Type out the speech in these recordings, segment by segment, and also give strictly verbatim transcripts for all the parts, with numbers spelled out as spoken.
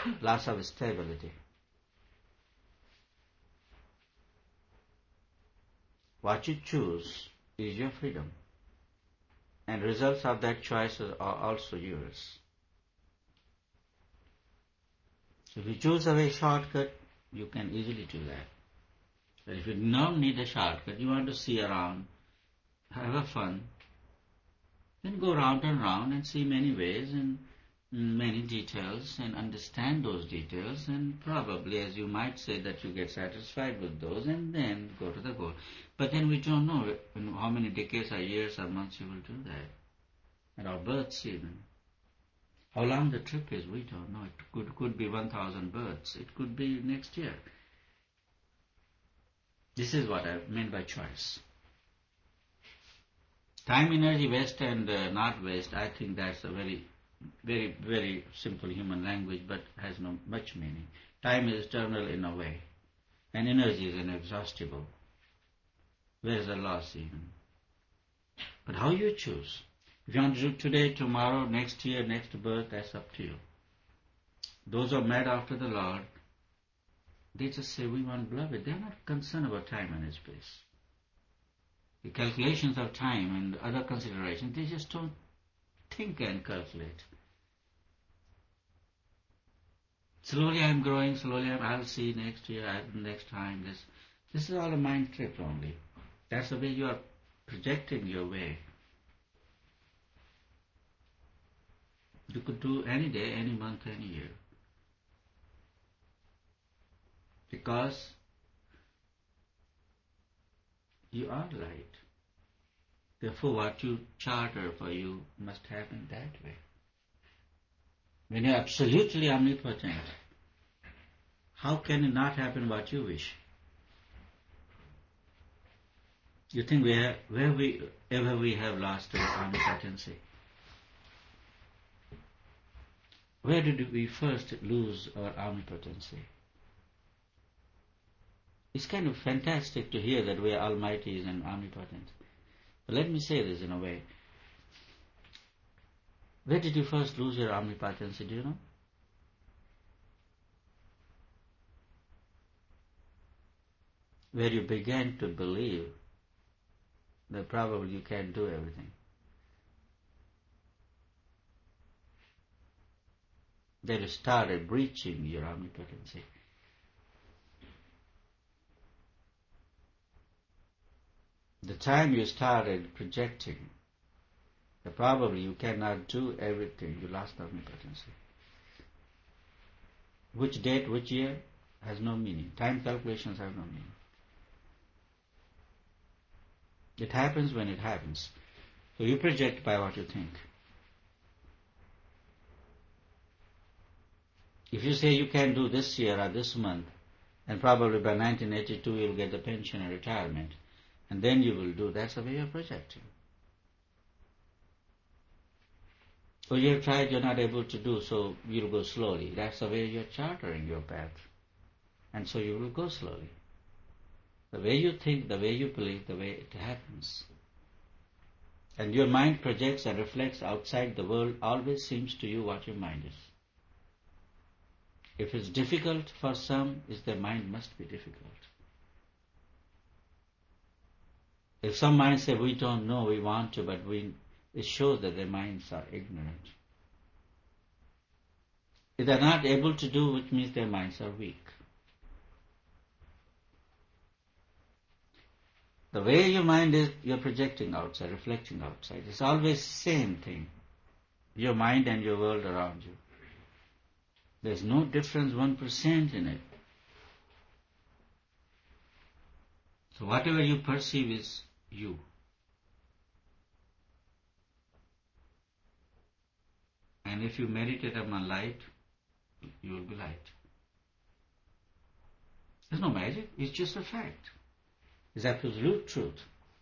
lots of stability. What you choose is your freedom, and results of that choice are also yours. If you choose a way shortcut, you can easily do that. But if you don't need a shortcut, you want to see around, have a fun, then go round and round and see many ways and many details and understand those details, and probably, as you might say, that you get satisfied with those and then go to the goal. But then we don't know how many decades or years or months you will do that. And our births even. How long the trip is, we don't know. It could, could be one thousand births. It could be next year. This is what I meant by choice. Time, energy, waste and uh, not waste, I think that's a very, very, very simple human language, but has no much meaning. Time is eternal in a way, and energy is inexhaustible. Where is the loss even? But how you choose? If you want to do today, tomorrow, next year, next birth, that's up to you. Those who are mad after the Lord, they just say, we want beloved. They're not concerned about time and space. The calculations of time and other considerations, they just don't think and calculate. Slowly I'm growing, slowly I'm, I'll see next year, next time. This, this is all a mind trip only. That's the way you are projecting your way. You could do any day, any month, any year. Because you are light. Therefore, what you charter for you must happen that way. When you are absolutely omnipotent, how can it not happen what you wish? You think where, where we, ever we have lost our omnipotency? Where did we first lose our omnipotency? It's kind of fantastic to hear that we are almighty and omnipotent. But let me say this in a way. Where did you first lose your omnipotency, do you know? Where you began to believe that probably you can't do everything. That you started breaching your omnipotency. The time you started projecting that probably you cannot do everything, you lost omnipotency. Which date, which year, has no meaning. Time calculations have no meaning. It happens when it happens. So you project by what you think. If you say you can do this year or this month, and probably by nineteen eighty-two you'll get the pension and retirement, and then you will do, that's the way you're projecting. So you have tried, you're not able to do, so you'll go slowly. That's the way you're chartering your path. And so you will go slowly. The way you think, the way you believe, the way it happens. And your mind projects and reflects outside the world, always seems to you what your mind is. If it's difficult for some, is their mind must be difficult. If some minds say, we don't know, we want to, but we, it shows that their minds are ignorant. If they're not able to do, which means their minds are weak. The way your mind is, you're projecting outside, reflecting outside. It's always the same thing. Your mind and your world around you. There's no difference, one percent in it. So whatever you perceive is you. And if you meditate upon light, you will be light. There's no magic, it's just a fact. It's absolute truth.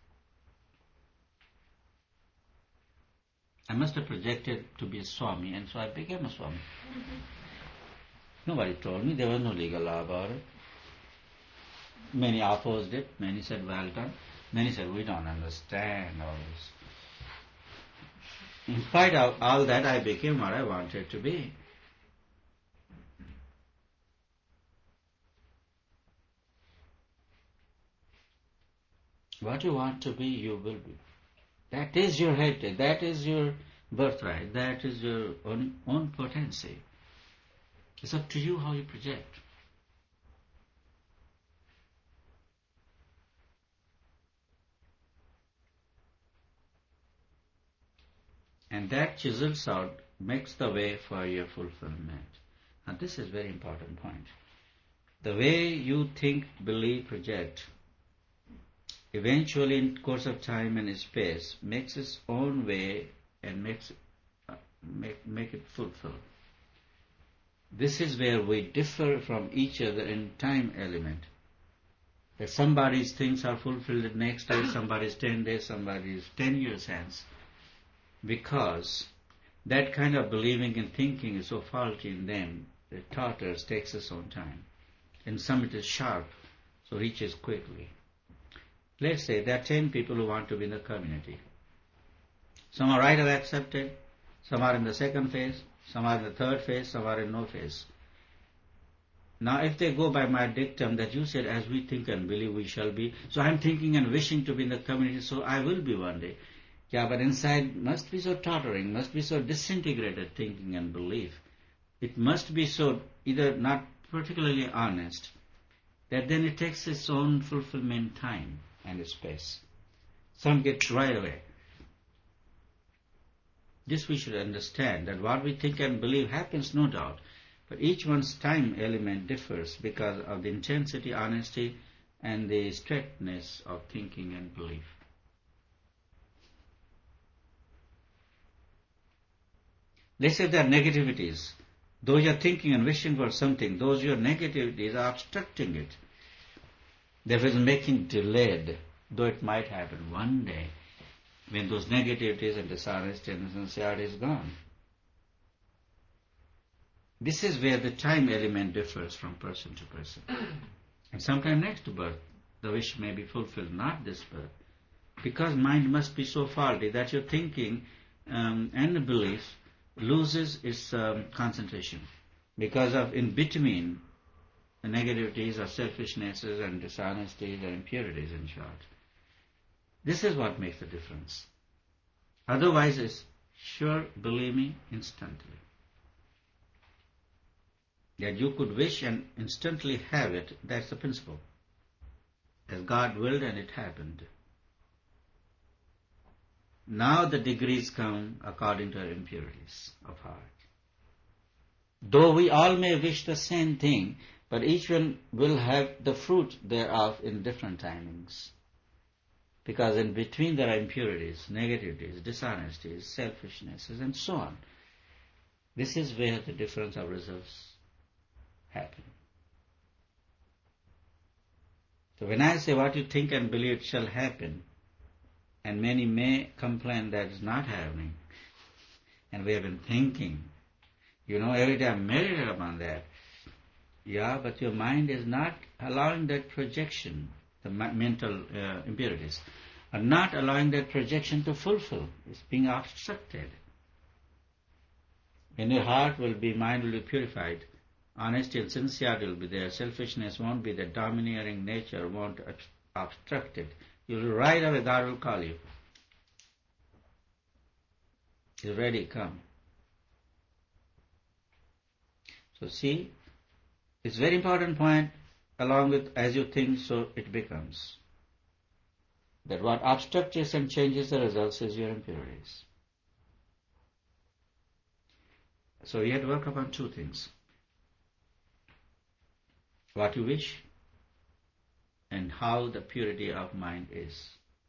I must have projected to be a Swami, and so I became a Swami. Mm-hmm. Nobody told me, there was no legal law about it. Many opposed it, many said, well done. Many said, we don't understand all this. In spite of all that, I became what I wanted to be. What you want to be, you will be. That is your heritage. That is your birthright. That is your own, own potency. It's up to you how you project. And that chisels out, makes the way for your fulfillment. And this is a very important point. The way you think, believe, project, eventually in course of time and space, makes its own way and makes uh, make, make it fulfilled. This is where we differ from each other in time element. That somebody's things are fulfilled the next day, somebody's ten days, somebody's ten years hence. Because that kind of believing and thinking is so faulty in them, it totters, takes its own time. And some it is sharp, so reaches quickly. Let's say there are ten people who want to be in the community. Some are right away accepted, some are in the second phase, some are in the third phase, some are in no phase. Now if they go by my dictum that you said, as we think and believe we shall be, so I'm thinking and wishing to be in the community, so I will be one day. Yeah, but inside must be so tottering, must be so disintegrated thinking and belief. It must be so either not particularly honest, that then it takes its own fulfillment time and space. Some get right away. This we should understand, that what we think and believe happens, no doubt, but each one's time element differs because of the intensity, honesty, and the straightness of thinking and belief. Let's say there are negativities. Those you are thinking and wishing for something, those your negativities are obstructing it. Therefore, it's making delayed, though it might happen one day when those negativities and dishonesty and sincerity is gone. This is where the time element differs from person to person. And sometime next birth, the wish may be fulfilled, not this birth. Because mind must be so faulty that your thinking um, and the belief loses its um, concentration because of in between the negativities or selfishnesses and dishonesties and impurities, in short. This is what makes the difference. Otherwise it's sure, believe me, instantly. That you could wish and instantly have it, that's the principle. As God willed and it happened. Now the degrees come according to our impurities of heart. Though we all may wish the same thing, but each one will have the fruit thereof in different timings. Because in between there are impurities, negativities, dishonesties, selfishnesses, and so on. This is where the difference of results happen. So when I say what you think and believe it shall happen, and many may complain that it's not happening. And we have been thinking, you know, every day I'm meditating upon that. Yeah, but your mind is not allowing that projection, the mental uh, impurities, are not allowing that projection to fulfill. It's being obstructed. When your heart will be, mind will be purified, honesty and sincerity will be there, selfishness won't be there, domineering nature won't obstruct it. You'll right away, God will call you. You're ready, come. So see, it's a very important point, along with as you think, so it becomes. That what obstructs and changes the results is your impurities. So you have to work upon two things. What you wish, and how the purity of mind is.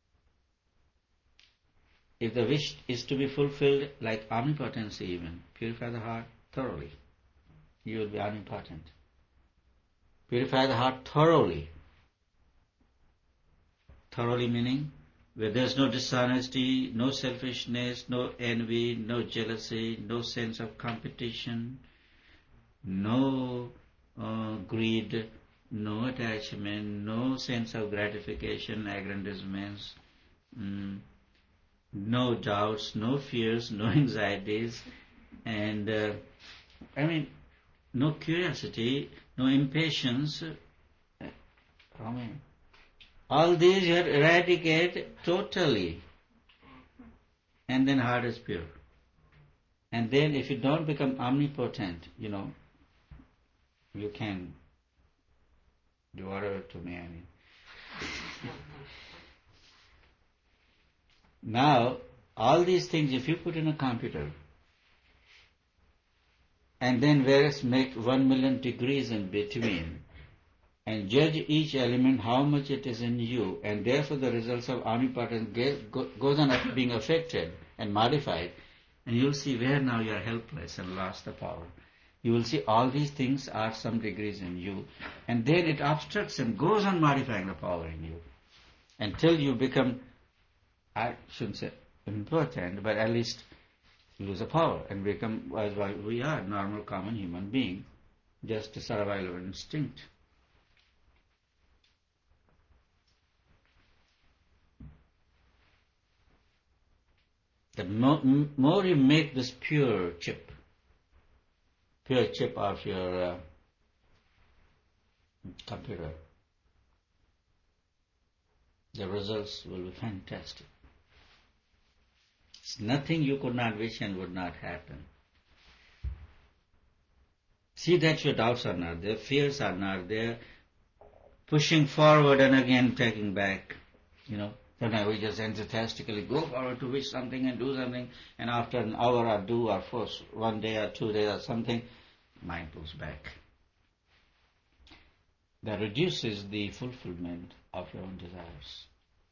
If the wish is to be fulfilled like omnipotency even, purify the heart thoroughly. You will be omnipotent. Purify the heart thoroughly. Thoroughly meaning where there is no dishonesty, no selfishness, no envy, no jealousy, no sense of competition, no uh, greed, no attachment, no sense of gratification, aggrandizements, mm, no doubts, no fears, no anxieties, and uh, I mean, no curiosity, no impatience. I mean, All these you have to eradicate totally. And then heart is pure. And then if you don't become omnipotent, you know, you can do whatever to me, I mean. Now, all these things, if you put in a computer, and then whereas make one million degrees in between, and judge each element how much it is in you, and therefore the results of omnipotence goes on being affected and modified, and you'll see where now you are helpless and lost the power. You will see all these things are some degrees in you, and then it obstructs and goes on modifying the power in you until you become, I shouldn't say impotent, but at least lose the power and become as we are, normal common human being, just a survival instinct. The more, more you make this pure chip, pure chip of your uh, computer, the results will be fantastic. It's nothing you could not wish and would not happen. See that your doubts are not there, fears are not there, pushing forward and again taking back, you know. Sometimes we just enthusiastically go forward to wish something and do something, and after an hour or two or four, one day or two days or something, mind pulls back. That reduces the fulfillment of your own desires.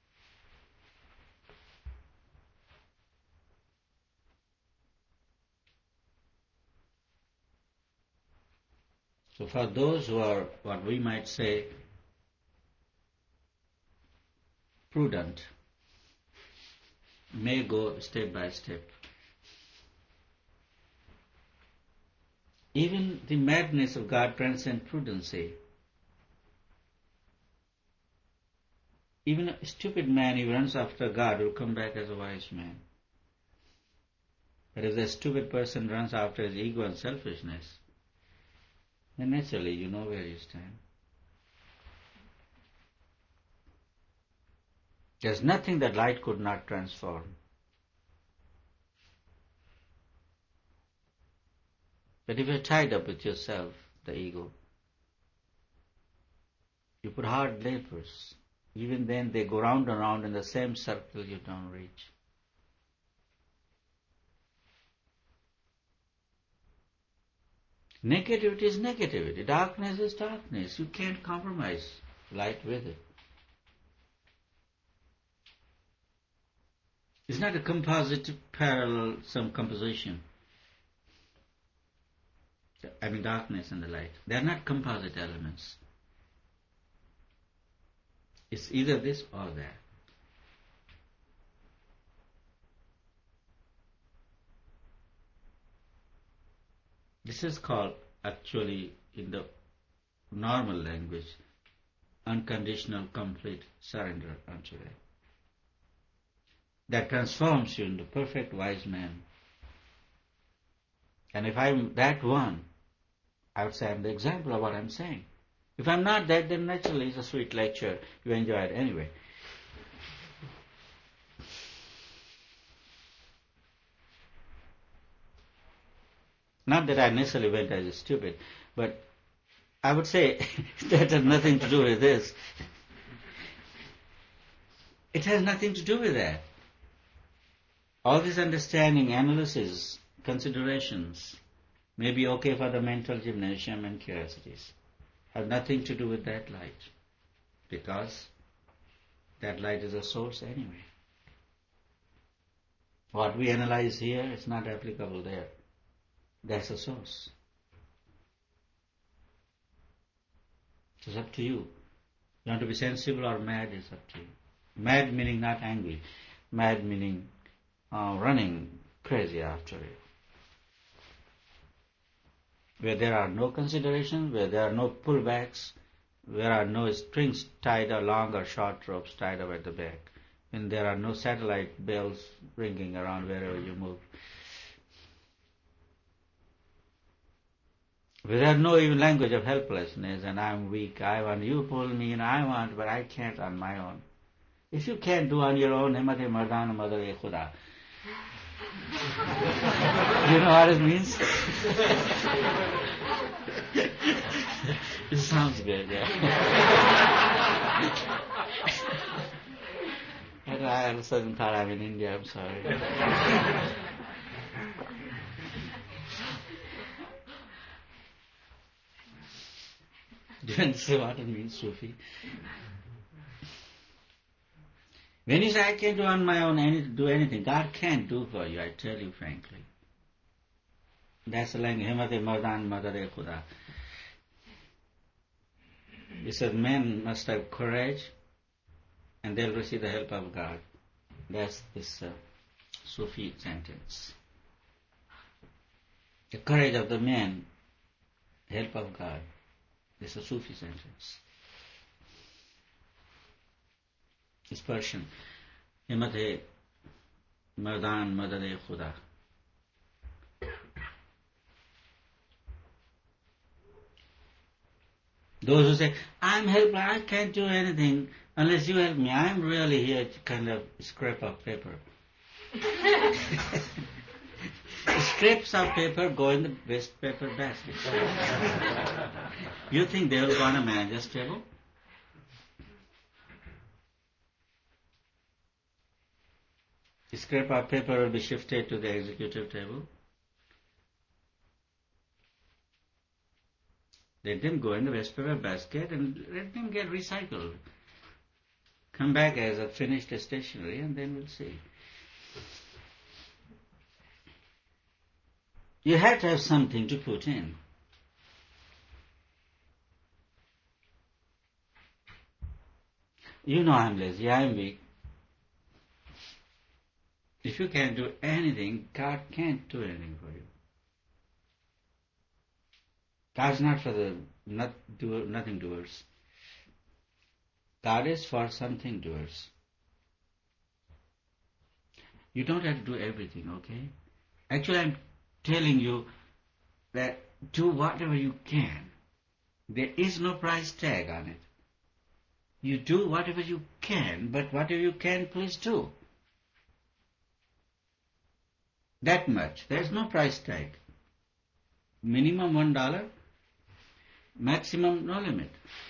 So for those who are, what we might say, prudent, may go step by step. Even the madness of God transcends prudency. Even a stupid man who runs after God will come back as a wise man. But if the stupid person runs after his ego and selfishness, then naturally you know where you stand. There's nothing that light could not transform. But if you're tied up with yourself, the ego, you put hard labors. Even then they go round and round in the same circle you don't reach. Negativity is negativity. Darkness is darkness. You can't compromise light with it. It's not a composite parallel, some composition. I mean darkness and the light. They are not composite elements. It's either this or that. This is called, actually, in the normal language, unconditional complete surrender unto that. That transforms you into perfect wise man. And if I'm that one, I would say I'm the example of what I'm saying. If I'm not that, then naturally it's a sweet lecture. You enjoy it anyway. Not that I necessarily went as stupid, but I would say that has nothing to do with this. It has nothing to do with that. All this understanding, analysis, considerations may be okay for the mental gymnasium and curiosities. Have nothing to do with that light. Because that light is a source anyway. What we analyze here is not applicable there. That's a source. It's up to you. You want to be sensible or mad, it's up to you. Mad meaning not angry. Mad meaning uh, running crazy after it. Where there are no considerations, where there are no pullbacks, where are no strings tied or long or short ropes tied up at the back, and there are no satellite bells ringing around wherever you move. Without no even language of helplessness and I'm weak, I want, you pull me, and I want, but I can't on my own. If you can't do on your own, Himmat-e Mardan Madad-e Khuda. Do you know what it means? It sounds good, yeah. And I all of a sudden thought I'm in India, I'm sorry. Do you understand what it means, Sufi? When you say, I can't do on my own any, do anything, God can't do for you, I tell you frankly. That's the language, Himmat-e Mardan Madad-e Khuda. He said, men must have courage and they'll receive the help of God. That's this uh, Sufi sentence. The courage of the man, help of God. This is a Sufi sentence. It's Persian. Himmat-e Mardan Madad-e Khuda. Those who say, I'm helpless, I can't do anything unless you help me. I'm really here to kind of scrap of paper. Scraps of paper go in the waste paper basket. You think they will go on a manager's table? The scrap of paper will be shifted to the executive table. Let them go in the waste paper basket and let them get recycled. Come back as a finished stationery and then we'll see. You have to have something to put in. You know I'm lazy, I'm weak. If you can't do anything, God can't do anything for you. God's not for the not do, nothing doers. God is for something doers. You don't have to do everything, okay? Actually, I'm telling you that do whatever you can. There is no price tag on it. You do whatever you can, but whatever you can, please do. That much. There's no price tag. Minimum one dollar, maximum no limit.